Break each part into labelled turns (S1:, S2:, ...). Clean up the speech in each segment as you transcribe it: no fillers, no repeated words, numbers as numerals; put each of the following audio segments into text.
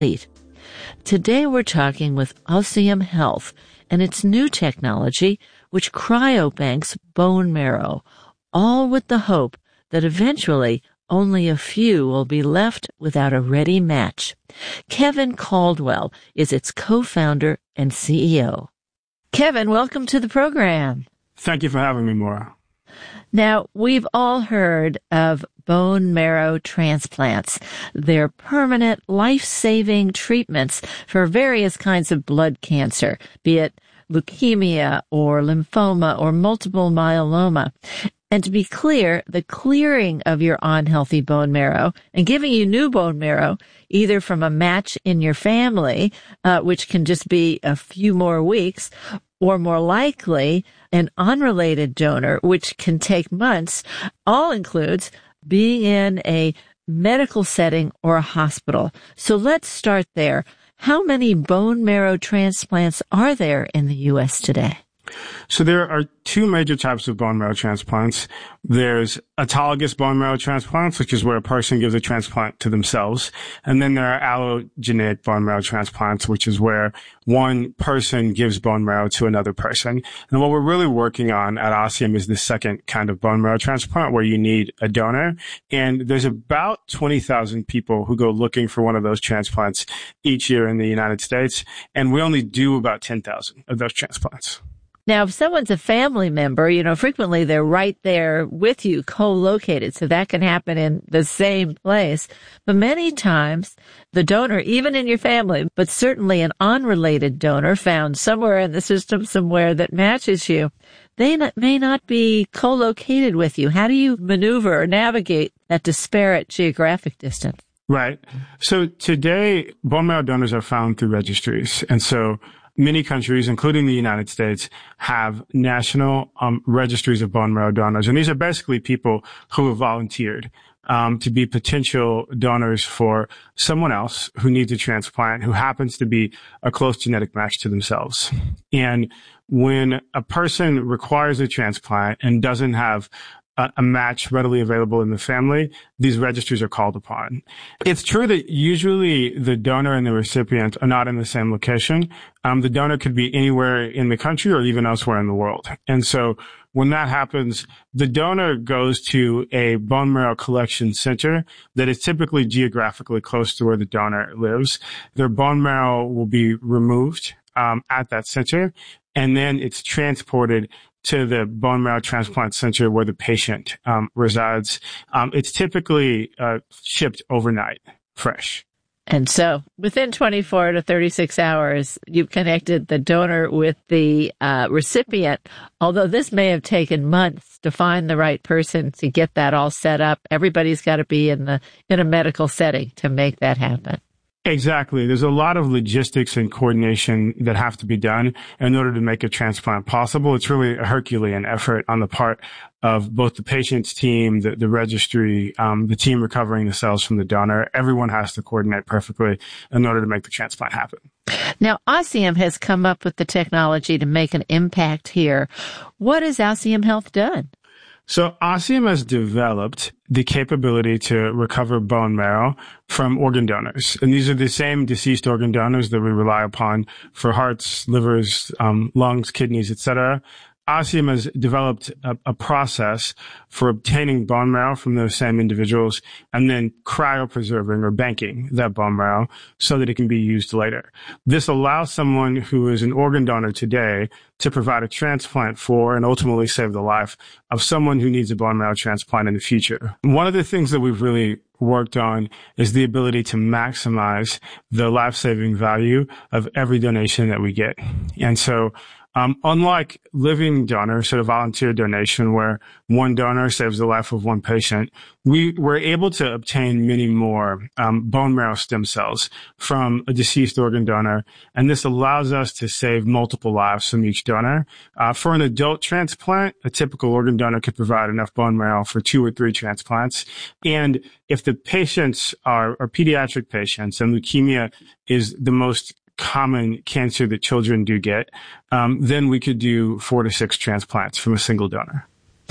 S1: Today we're talking with Osmium Health and its new technology, which cryobanks bone marrow, all with the hope that eventually only a few will be left without a ready match. Kevin Caldwell is its co-founder and CEO. Kevin, welcome to the program.
S2: Thank you for having me, Maura.
S1: Now, we've all heard of bone marrow transplants. They're permanent, life-saving treatments for various kinds of blood cancer, be it leukemia or lymphoma or multiple myeloma. And to be clear, the clearing of your unhealthy bone marrow and giving you new bone marrow, either from a match in your family, which can just be a few more weeks, or more likely, an unrelated donor, which can take months, all includes being in a medical setting or a hospital. So let's start there. How many bone marrow transplants are there in the U.S. today?
S2: So there are two major types of bone marrow transplants. There's autologous bone marrow transplants, which is where a person gives a transplant to themselves. And then there are allogeneic bone marrow transplants, which is where one person gives bone marrow to another person. And what we're really working on at Osmium is the second kind of bone marrow transplant where you need a donor. And there's about 20,000 people who go looking for one of those transplants each year in the United States. And we only do about 10,000 of those transplants.
S1: Now, if someone's a family member, frequently they're right there with you, co-located, so that can happen in the same place. But many times, the donor, even in your family, but certainly an unrelated donor found somewhere in the system somewhere that matches you, they may not be co-located with you. How do you maneuver or navigate that disparate geographic distance?
S2: Right. So today, bone marrow donors are found through registries. And so many countries, including the United States, have national registries of bone marrow donors. And these are basically people who have volunteered to be potential donors for someone else who needs a transplant, who happens to be a close genetic match to themselves. And when a person requires a transplant and doesn't have a match readily available in the family, these registries are called upon. It's true that usually the donor and the recipient are not in the same location. The donor could be anywhere in the country or even elsewhere in the world. And so when that happens, the donor goes to a bone marrow collection center that is typically geographically close to where the donor lives. Their bone marrow will be removed at that center, and then it's transported to the bone marrow transplant center where the patient resides. It's typically shipped overnight, fresh.
S1: And so within 24 to 36 hours, you've connected the donor with the recipient, although this may have taken months to find the right person to get that all set up. Everybody's got to be in a medical setting to make that happen.
S2: Exactly. There's a lot of logistics and coordination that have to be done in order to make a transplant possible. It's really a Herculean effort on the part of both the patient's team, the registry, the team recovering the cells from the donor. Everyone has to coordinate perfectly in order to make the transplant happen.
S1: Now, Osmium has come up with the technology to make an impact here. What has Osmium Health done?
S2: So Osmium has developed the capability to recover bone marrow from organ donors. And these are the same deceased organ donors that we rely upon for hearts, livers, lungs, kidneys, etc. Osmium has developed a process for obtaining bone marrow from those same individuals and then cryopreserving or banking that bone marrow so that it can be used later. This allows someone who is an organ donor today to provide a transplant for and ultimately save the life of someone who needs a bone marrow transplant in the future. One of the things that we've really worked on is the ability to maximize the life-saving value of every donation that we get. And so unlike living donor, sort of volunteer donation, where one donor saves the life of one patient, we were able to obtain many more bone marrow stem cells from a deceased organ donor, and this allows us to save multiple lives from each donor. For an adult transplant, a typical organ donor could provide enough bone marrow for 2 or 3 transplants. And if the patients are pediatric patients, and leukemia is the most common cancer that children do get, then we could do 4 to 6 transplants from a single donor.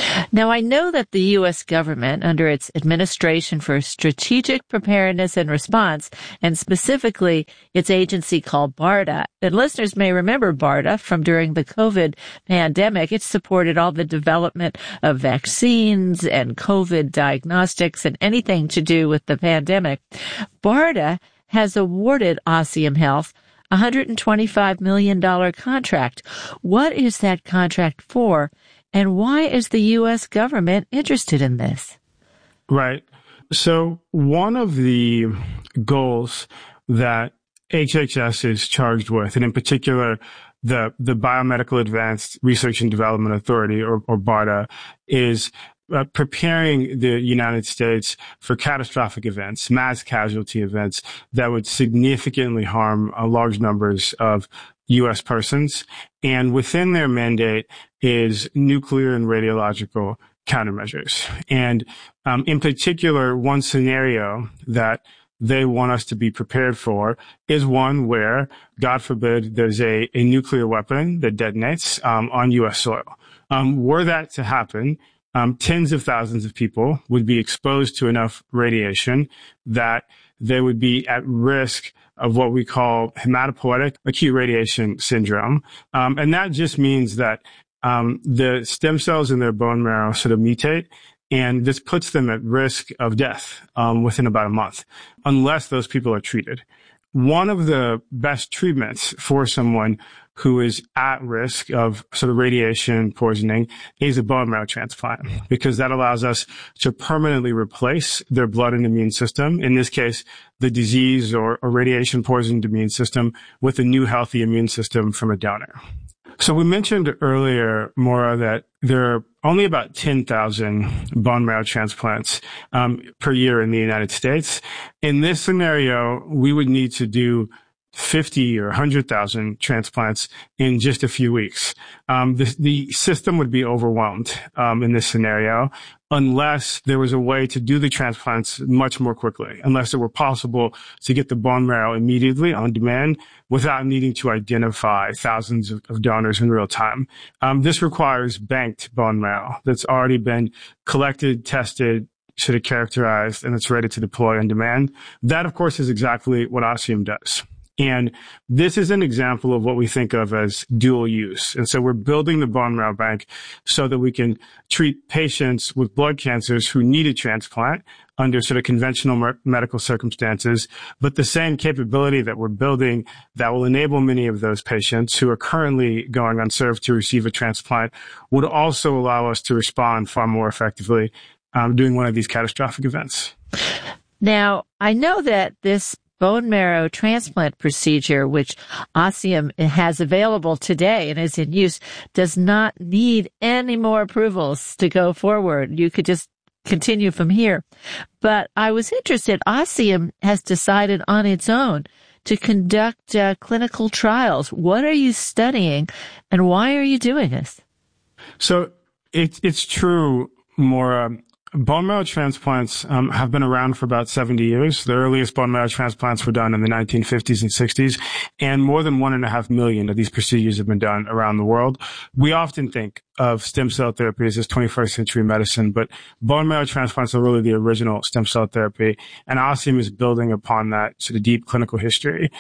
S1: Now, I know that the U.S. government, under its Administration for Strategic Preparedness and Response, and specifically its agency called BARDA, and listeners may remember BARDA from during the COVID pandemic. It supported all the development of vaccines and COVID diagnostics and anything to do with the pandemic. BARDA has awarded Ossium Health a $125 million contract. What is that contract for? And why is the U.S. government interested in this?
S2: Right. So one of the goals that HHS is charged with, and in particular, the Biomedical Advanced Research and Development Authority, or BARDA, is preparing the United States for catastrophic events, mass casualty events that would significantly harm large numbers of U.S. persons. And within their mandate is nuclear and radiological countermeasures. And in particular, one scenario that they want us to be prepared for is one where, God forbid, there's a nuclear weapon that detonates on U.S. soil. Were that to happen, tens of thousands of people would be exposed to enough radiation that they would be at risk of what we call hematopoietic acute radiation syndrome. And that just means that the stem cells in their bone marrow sort of mutate, and this puts them at risk of death within about a month, unless those people are treated. One of the best treatments for someone who is at risk of sort of radiation poisoning is a bone marrow transplant, because that allows us to permanently replace their blood and immune system, in this case, the disease or radiation poisoned immune system, with a new healthy immune system from a donor. So we mentioned earlier, Maura, that there are only about 10,000 bone marrow transplants per year in the United States. In this scenario, we would need to do 50 or 100,000 transplants in just a few weeks. The system would be overwhelmed in this scenario unless there was a way to do the transplants much more quickly, unless it were possible to get the bone marrow immediately on demand without needing to identify thousands of donors in real time. This requires banked bone marrow that's already been collected, tested, sort of characterized, and it's ready to deploy on demand. That, of course, is exactly what Ossium does. And this is an example of what we think of as dual use. And so we're building the bone marrow bank so that we can treat patients with blood cancers who need a transplant under sort of conventional medical circumstances, but the same capability that we're building that will enable many of those patients who are currently going unserved to receive a transplant would also allow us to respond far more effectively during one of these catastrophic events.
S1: Now, I know that this bone marrow transplant procedure, which Ossium has available today and is in use, does not need any more approvals to go forward. You could just continue from here. But I was interested, Ossium has decided on its own to conduct clinical trials. What are you studying and why are you doing this? So
S2: it's true, Maura. Bone marrow transplants have been around for about 70 years. The earliest bone marrow transplants were done in the 1950s and 60s, and more than 1.5 million of these procedures have been done around the world. We often think of stem cell therapy as 21st century medicine, but bone marrow transplants are really the original stem cell therapy, and Ossium is building upon that sort of deep clinical history.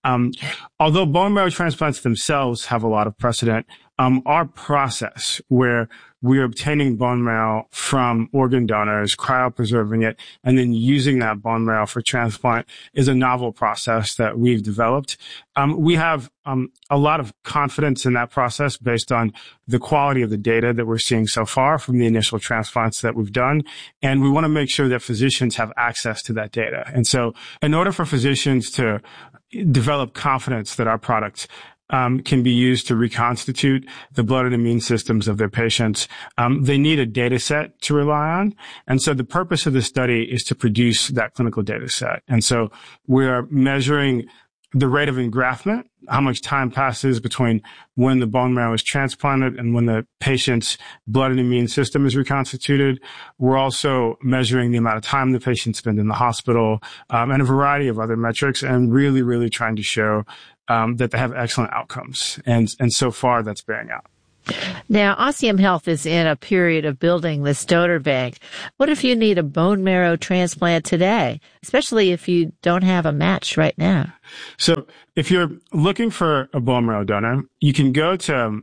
S2: Although bone marrow transplants themselves have a lot of precedent, our process where we're obtaining bone marrow from organ donors, cryopreserving it, and then using that bone marrow for transplant is a novel process that we've developed. We have a lot of confidence in that process based on the quality of the data that we're seeing so far from the initial transplants that we've done. And we want to make sure that physicians have access to that data. And so in order for physicians to develop confidence that our products can be used to reconstitute the blood and immune systems of their patients, they need a data set to rely on. And so the purpose of the study is to produce that clinical data set. And so we're measuring the rate of engraftment, how much time passes between when the bone marrow is transplanted and when the patient's blood and immune system is reconstituted. We're also measuring the amount of time the patient spends in the hospital, and a variety of other metrics, and really, really trying to show that they have excellent outcomes. And so far, that's bearing out.
S1: Now, Ossium Health is in a period of building this donor bank. What if you need a bone marrow transplant today, especially if you don't have a match right now?
S2: So if you're looking for a bone marrow donor, you can go to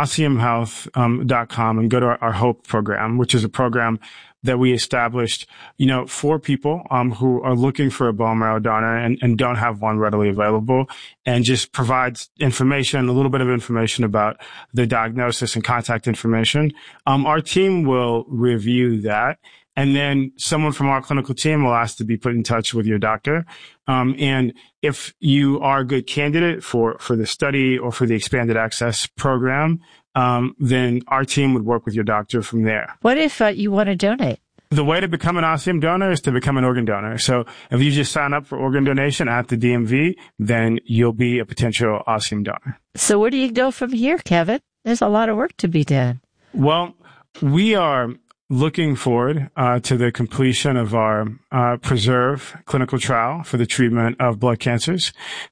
S2: OssiumHealth.com and go to our HOPE program, which is a program that we established, for people who are looking for a bone marrow donor and don't have one readily available, and just provides information, a little bit of information about the diagnosis and contact information. Our team will review that, and then someone from our clinical team will ask to be put in touch with your doctor. And if you are a good candidate for the study or for the expanded access program, then our team would work with your doctor from there.
S1: What if you want to donate?
S2: The way to become an Ossium donor is to become an organ donor. So if you just sign up for organ donation at the DMV, then you'll be a potential Ossium donor.
S1: So where do you go from here, Kevin? There's a lot of work to be done.
S2: Well, we are looking forward to the completion of our PRESERVE clinical trial for the treatment of blood cancers.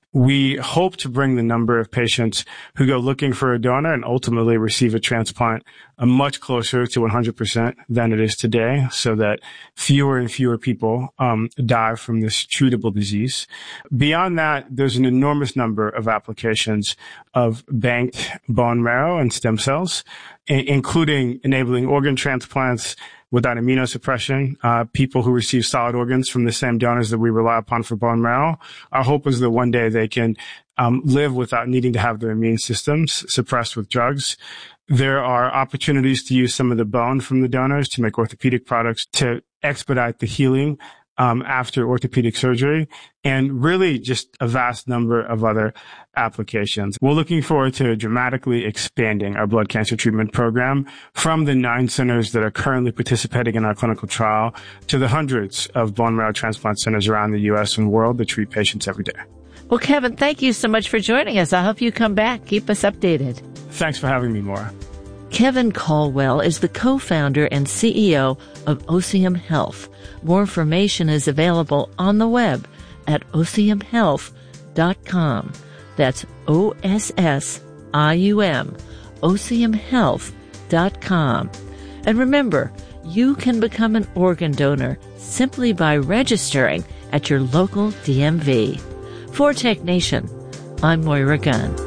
S2: We hope to bring the number of patients who go looking for a donor and ultimately receive a transplant much closer to 100% than it is today, so that fewer and fewer people die from this treatable disease. Beyond that, there's an enormous number of applications of banked bone marrow and stem cells, including enabling organ transplants without immunosuppression, people who receive solid organs from the same donors that we rely upon for bone marrow. Our hope is that one day they can live without needing to have their immune systems suppressed with drugs. There are opportunities to use some of the bone from the donors to make orthopedic products to expedite the healing after orthopedic surgery, and really just a vast number of other applications. We're looking forward to dramatically expanding our blood cancer treatment program from the 9 centers that are currently participating in our clinical trial to the hundreds of bone marrow transplant centers around the U.S. and world that treat patients every day.
S1: Well, Kevin, thank you so much for joining us. I hope you come back. Keep us updated.
S2: Thanks for having me, Maura.
S1: Kevin Caldwell is the co-founder and CEO of Ossium Health. More information is available on the web at OssiumHealth.com. That's OSSIUM, OssiumHealth.com. And remember, you can become an organ donor simply by registering at your local DMV. For Tech Nation, I'm Moira Gunn.